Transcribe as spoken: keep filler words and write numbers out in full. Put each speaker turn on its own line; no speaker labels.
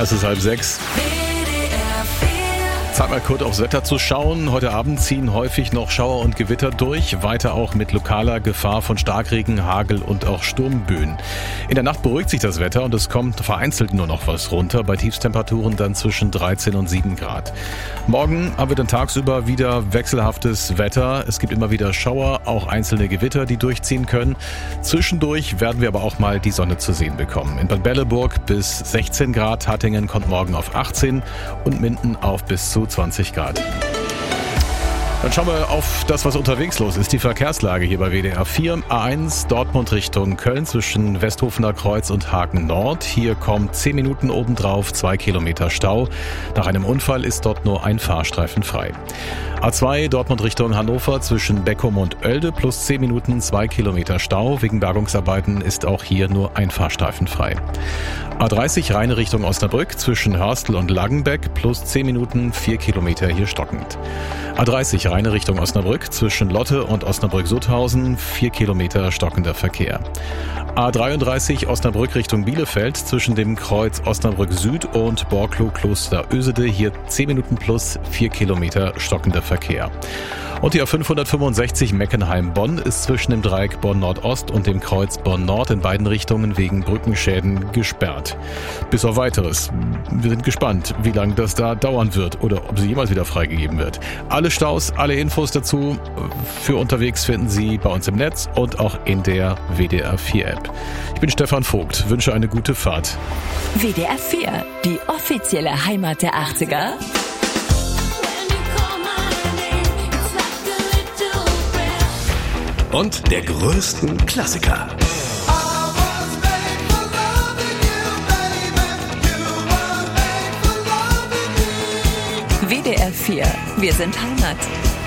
Es ist halb sechs. Zeit mal kurz aufs Wetter zu schauen. Heute Abend ziehen häufig noch Schauer und Gewitter durch. Weiter auch mit lokaler Gefahr von Starkregen, Hagel und auch Sturmböen. In der Nacht beruhigt sich das Wetter und es kommt vereinzelt nur noch was runter. Bei Tiefstemperaturen dann zwischen dreizehn und sieben Grad. Morgen haben wir dann tagsüber wieder wechselhaftes Wetter. Es gibt immer wieder Schauer, auch einzelne Gewitter, die durchziehen können. Zwischendurch werden wir aber auch mal die Sonne zu sehen bekommen. In Bad Berleburg bis sechzehn Grad, Hattingen kommt morgen auf achtzehn und Minden auf bis zu zwanzig Grad. Dann schauen wir auf das, was unterwegs los ist. Die Verkehrslage hier bei W D R vier. A eins Dortmund Richtung Köln zwischen Westhofener Kreuz und Hagen Nord. Hier kommt zehn Minuten obendrauf, zwei Kilometer Stau. Nach einem Unfall ist dort nur ein Fahrstreifen frei. A zwei Dortmund Richtung Hannover zwischen Beckum und Oelde plus zehn Minuten, zwei Kilometer Stau. Wegen Bergungsarbeiten ist auch hier nur ein Fahrstreifen frei. A dreißig Rheine Richtung Osnabrück zwischen Hörstel und Langenbeck plus zehn Minuten, vier Kilometer hier stockend. A dreißig Rheine Richtung Osnabrück zwischen Lotte und Osnabrück-Sutthausen, vier Kilometer stockender Verkehr. A dreiunddreißig Osnabrück Richtung Bielefeld zwischen dem Kreuz Osnabrück Süd und Borklow-Kloster-Ösede, hier zehn Minuten plus vier Kilometer stockender Verkehr. Und die A fünfhundertfünfundsechzig Meckenheim-Bonn ist zwischen dem Dreieck Bonn-Nord-Ost und dem Kreuz Bonn-Nord in beiden Richtungen wegen Brückenschäden gesperrt. Bis auf Weiteres. Wir sind gespannt, wie lange das da dauern wird oder ob sie jemals wieder freigegeben wird. Alle Staus, alle Infos dazu für unterwegs finden Sie bei uns im Netz und auch in der W D R vier App. Ich bin Stefan Vogt, wünsche eine gute Fahrt.
W D R vier, die offizielle Heimat der achtziger.
Und der größten Klassiker.
W D R vier, wir sind Heimat.